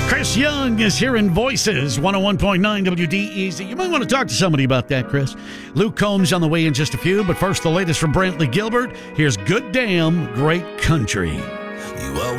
Chris Young is hearing Voices, 101.9 WDEZ. You might want to talk to somebody about that, Chris. Luke Combs on the way in just a few, but first the latest from Brantley Gilbert. Here's Good Damn Great Country.